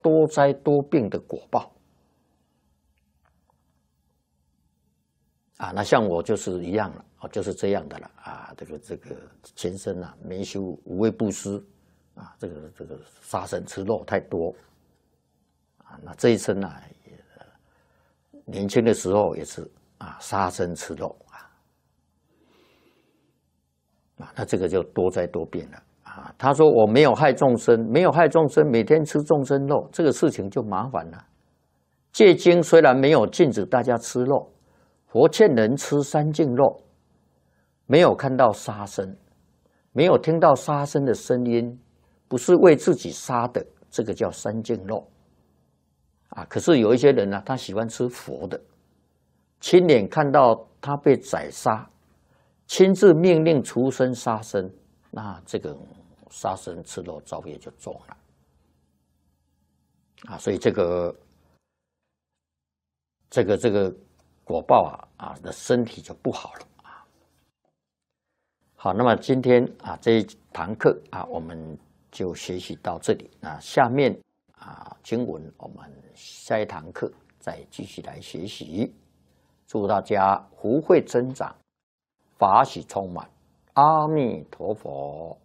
多灾多病的果报。那像我就是一样了，就是这样的了这个前身没修无畏布施这个杀生吃肉太多那这一生年轻的时候也是杀生吃肉那这个就多灾多病了他说我没有害众生，没有害众生，每天吃众生肉，这个事情就麻烦了。戒经虽然没有禁止大家吃肉，佛劝人吃三净肉，没有看到杀生，没有听到杀生的声音，不是为自己杀的，这个叫三净肉可是有一些人他喜欢吃佛的，亲眼看到他被宰杀，亲自命令畜生杀生，那这个杀生吃肉造业就重了所以这个果报的身体就不好了好，那么今天这一堂课我们就学习到这里。那下面经文我们下一堂课再继续来学习。祝大家福慧增长，法喜充满。阿弥陀佛。